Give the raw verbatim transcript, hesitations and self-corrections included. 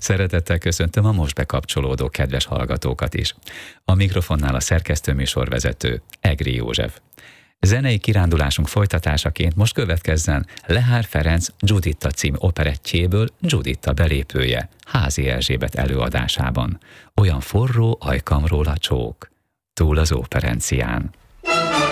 Szeretettel köszöntöm a most bekapcsolódó kedves hallgatókat is. A mikrofonnál a szerkesztőműsorvezető, Egri József. Zenei kirándulásunk folytatásaként most következzen Lehár Ferenc Giuditta című operettjéből Giuditta belépője Házi Erzsébet előadásában. Olyan forró ajkamról a csók, túl az óperencián.